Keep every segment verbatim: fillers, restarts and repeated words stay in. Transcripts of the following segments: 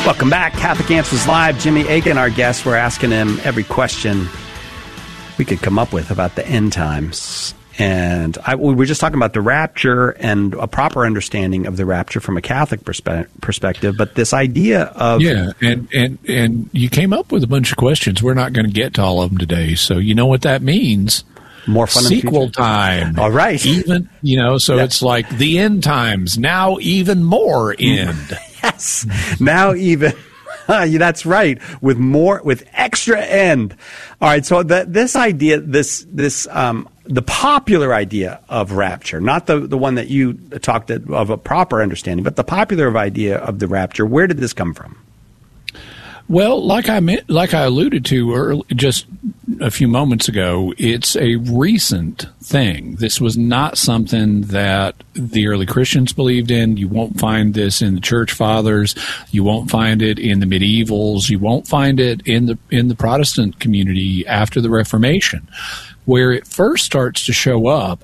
Welcome back. Catholic Answers Live. Jimmy Akin, our guest. We're asking him every question we could come up with about the end times. And I, we were just talking about the rapture and a proper understanding of the rapture from a Catholic perspe- perspective. But this idea of... Yeah, and, and, and you came up with a bunch of questions. We're not going to get to all of them today. So you know what that means. More fun Sequel time. All right. Even, you know, so yeah. It's like the end times. Now even more end. Yes. Now even... That's right. With more, with extra end. All right. So that this idea, this this um, the popular idea of rapture, not the the one that you talked of a proper understanding, but the popular idea of the rapture. Where did this come from? Well, like I meant, like I alluded to early, just a few moments ago, it's a recent thing. This was not something that the early Christians believed in. You won't find this in the Church Fathers. You won't find it in the medievals. You won't find it in the in the Protestant community after the Reformation. Where it first starts to show up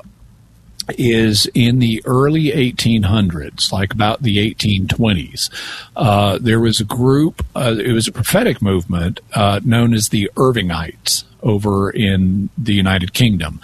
is in the early eighteen hundreds, like about the eighteen twenties. Uh, there was a group, uh, it was a prophetic movement uh, known as the Irvingites over in the United Kingdom.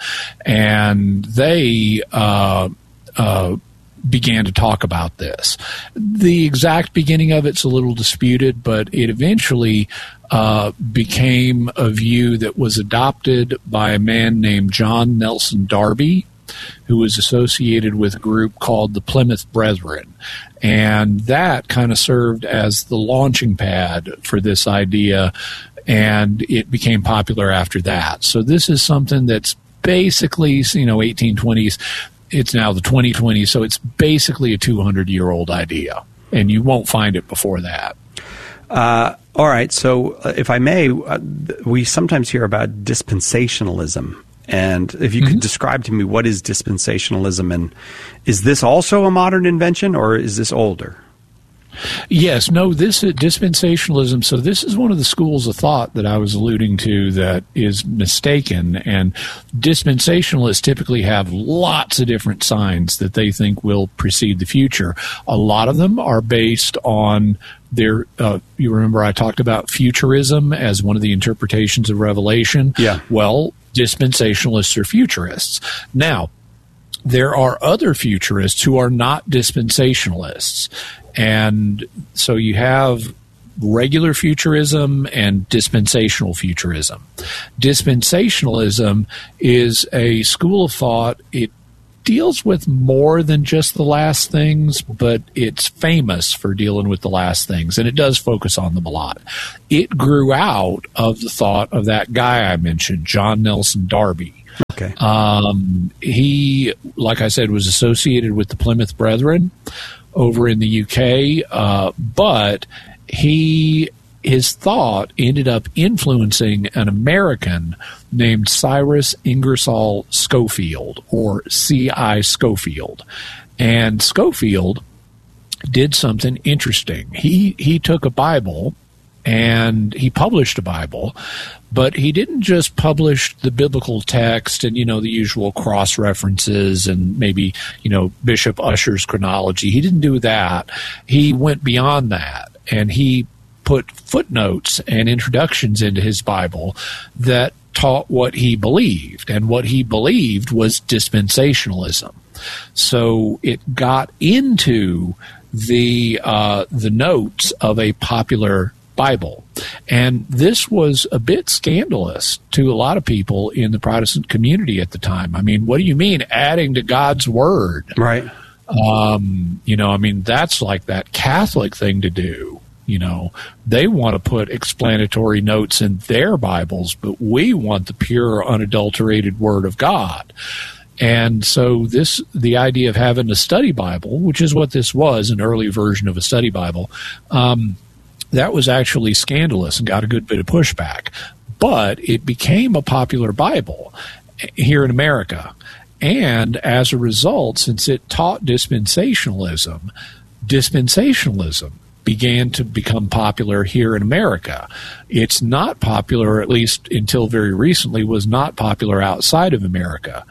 And they uh, uh, began to talk about this. The exact beginning of it's a little disputed, but it eventually uh, became a view that was adopted by a man named John Nelson Darby, who was associated with a group called the Plymouth Brethren. And that kind of served as the launching pad for this idea, and it became popular after that. So this is something that's basically, you know, eighteen twenties. It's now the twenty twenties, so it's basically a two hundred year old idea, and you won't find it before that. Uh, all right, so uh, if I may, uh, we sometimes hear about dispensationalism. And if you mm-hmm. could describe to me what is dispensationalism, and is this also a modern invention, or is this older? Yes, no, this is dispensationalism. So this is one of the schools of thought that I was alluding to that is mistaken. And dispensationalists typically have lots of different signs that they think will precede the future. A lot of them are based on their, uh, you remember I talked about futurism as one of the interpretations of Revelation? Yeah. Well, dispensationalists are futurists. Now, there are other futurists who are not dispensationalists. And so you have regular futurism and dispensational futurism. Dispensationalism is a school of thought. It deals with more than just the last things, but it's famous for dealing with the last things, and it does focus on them a lot. It grew out of the thought of that guy I mentioned, John Nelson Darby. Okay. Um, he, like I said, was associated with the Plymouth Brethren over in the U K, uh, but he his thought ended up influencing an American named Cyrus Ingersoll Schofield, or C I Schofield. And Schofield did something interesting. He he took a Bible and he published a Bible, but he didn't just publish the biblical text and, you know, the usual cross references and maybe, you know, Bishop Ussher's chronology. He didn't do that. He went beyond that, and he put footnotes and introductions into his Bible that taught what he believed, and what he believed was dispensationalism. So it got into the uh, the notes of a popular Bible. And this was a bit scandalous to a lot of people in the Protestant community at the time. I mean, what do you mean adding to God's word? Right. Um, you know, I mean, that's like that Catholic thing to do. You know, they want to put explanatory notes in their Bibles, but we want the pure, unadulterated Word of God. And so this, the idea of having a study Bible, which is what this was, an early version of a study Bible, um, that was actually scandalous and got a good bit of pushback. But it became a popular Bible here in America. And as a result, since it taught dispensationalism, dispensationalism began to become popular here in America. It's not popular, at least until very recently, was not popular outside of America.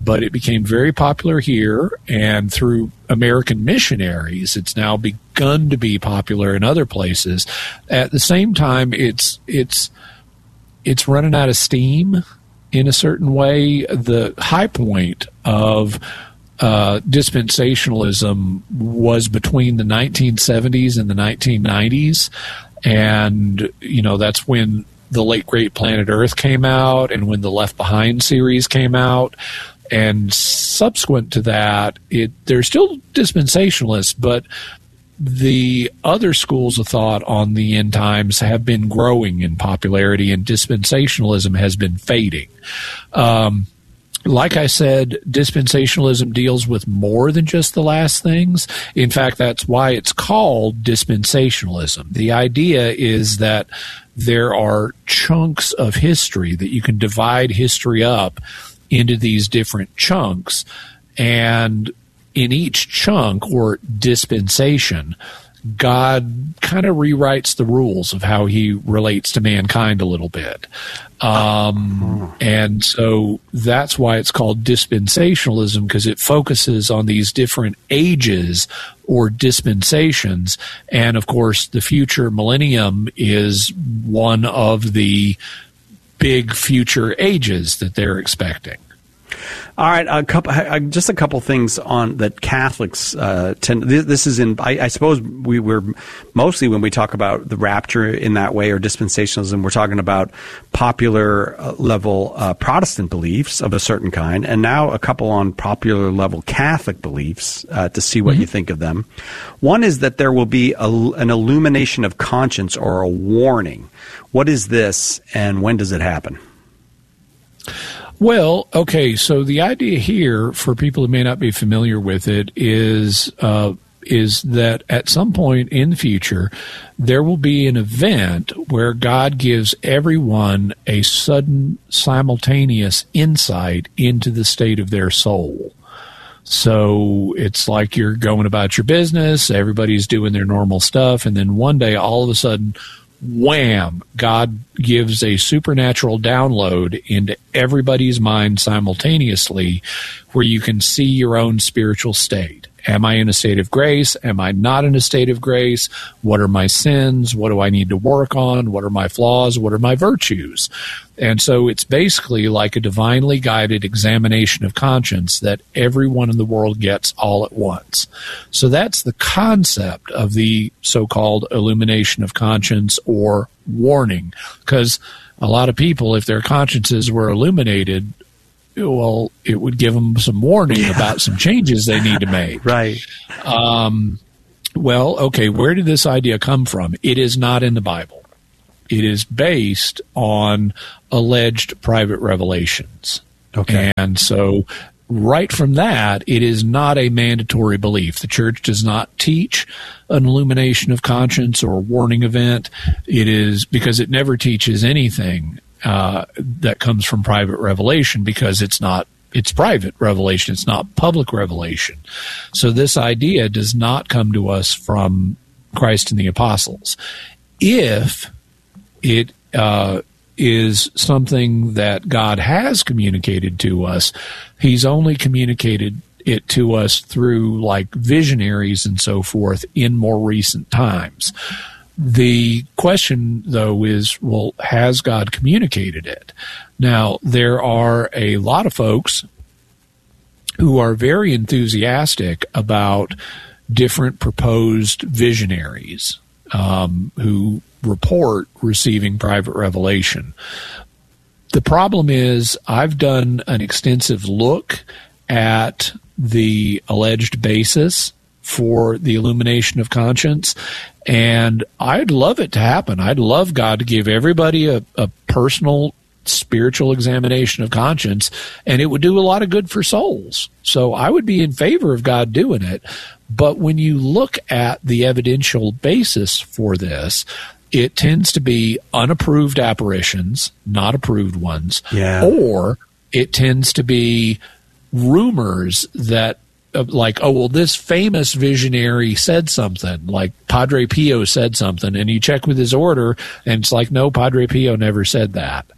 but it became very popular here, and through American missionaries, it's now begun to be popular in other places. At the same time, it's it's it's running out of steam in a certain way. The high point of uh, dispensationalism was between the nineteen seventies and the nineteen nineties, and you know that's when the late great Planet Earth came out, and when the Left Behind series came out, and subsequent to that, it they're still dispensationalists, but the other schools of thought on the end times have been growing in popularity, and dispensationalism has been fading. Um, Like I said, dispensationalism deals with more than just the last things. In fact, that's why it's called dispensationalism. The idea is that there are chunks of history, that you can divide history up into these different chunks, and in each chunk or dispensation, God kind of rewrites the rules of how he relates to mankind a little bit. Um, and so that's why it's called dispensationalism, because it focuses on these different ages or dispensations. And of course, the future millennium is one of the big future ages that they're expecting. All right, a couple, uh, just a couple things on that Catholics uh, tend. This, this is in. I, I suppose we were mostly when we talk about the rapture in that way or dispensationalism, we're talking about popular uh, level uh, Protestant beliefs of a certain kind, and now a couple on popular level Catholic beliefs uh, to see what mm-hmm. you think of them. One is that there will be a, an illumination of conscience or a warning. What is this, and when does it happen? Well, okay, so the idea here, for people who may not be familiar with it, is uh, is that at some point in the future, there will be an event where God gives everyone a sudden, simultaneous insight into the state of their soul. So it's like you're going about your business, everybody's doing their normal stuff, and then one day, all of a sudden, wham, God gives a supernatural download into everybody's mind simultaneously, where you can see your own spiritual state. Am I in a state of grace? Am I not in a state of grace? What are my sins? What do I need to work on? What are my flaws? What are my virtues? And so it's basically like a divinely guided examination of conscience that everyone in the world gets all at once. So that's the concept of the so-called illumination of conscience or warning, because a lot of people, if their consciences were illuminated, well, it would give them some warning yeah. about some changes they need to make. Right. Um, well, okay, where did this idea come from? It is not in the Bible. It is based on alleged private revelations. Okay. And so right from that, it is not a mandatory belief. The church does not teach an illumination of conscience or a warning event. It is because it never teaches anything Uh, that comes from private revelation, because it's not, it's private revelation. It's not public revelation. So this idea does not come to us from Christ and the apostles. If it uh, is something that God has communicated to us, he's only communicated it to us through like visionaries and so forth in more recent times. The question, though, is, well, has God communicated it? Now, there are a lot of folks who are very enthusiastic about different proposed visionaries um, who report receiving private revelation. The problem is, I've done an extensive look at the alleged basis for the illumination of conscience, and I'd love it to happen. I'd love God to give everybody a, a personal spiritual examination of conscience, and it would do a lot of good for souls. So I would be in favor of God doing it. But when you look at the evidential basis for this, it tends to be unapproved apparitions, not approved ones, yeah. or it tends to be rumors that like, oh, well, this famous visionary said something, like Padre Pio said something, and you check with his order, and it's like, no, Padre Pio never said that.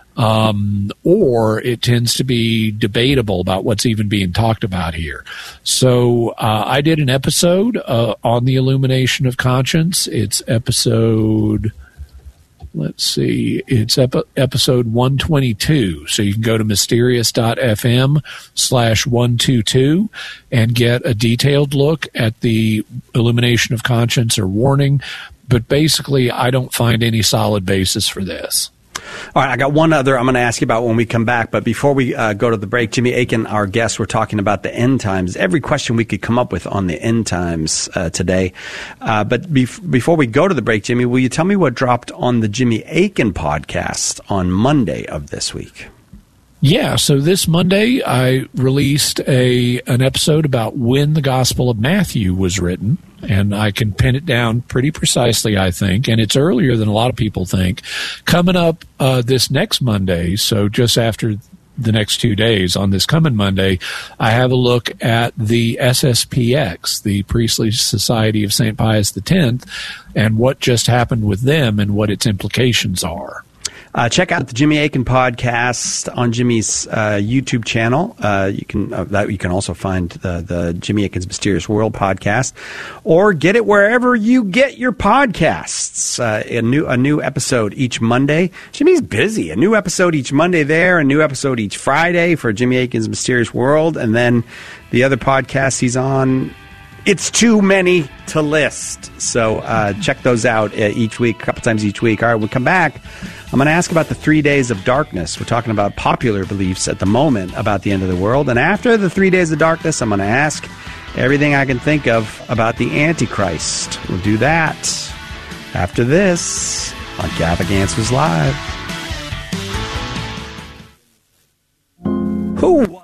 Um, or it tends to be debatable about what's even being talked about here. So uh, I did an episode uh, on the illumination of conscience. It's episode, let's see, it's ep- episode one twenty-two. So you can go to mysterious.fm slash 122 and get a detailed look at the illumination of conscience or warning. But basically, I don't find any solid basis for this. All right, I got one other I'm going to ask you about when we come back. But before we uh, go to the break, Jimmy Akin, our guest, we're talking about the end times. Every question we could come up with on the end times uh, today. Uh, but bef- before we go to the break, Jimmy, will you tell me what dropped on the Jimmy Akin podcast on Monday of this week? Yeah, so this Monday I released a an episode about when the Gospel of Matthew was written, and I can pin it down pretty precisely, I think, and it's earlier than a lot of people think. Coming up uh, this next Monday, so just after the next two days, on this coming Monday, I have a look at the S S P X, the Priestly Society of Saint Pius X, and what just happened with them and what its implications are. Uh, check out the Jimmy Akin podcast on Jimmy's uh, YouTube channel. Uh, you can uh, that you can also find the, the Jimmy Akin's Mysterious World podcast, or get it wherever you get your podcasts. Uh, a new a new episode each Monday. Jimmy's busy. A new episode each Monday there, a new episode each Friday for Jimmy Akin's Mysterious World, and then the other podcasts he's on. It's too many to list. So uh, check those out uh, each week, a couple times each week. All right, we'll come back. I'm going to ask about the three days of darkness. We're talking about popular beliefs at the moment about the end of the world. And after the three days of darkness, I'm going to ask everything I can think of about the Antichrist. We'll do that after this on Catholic Answers Live.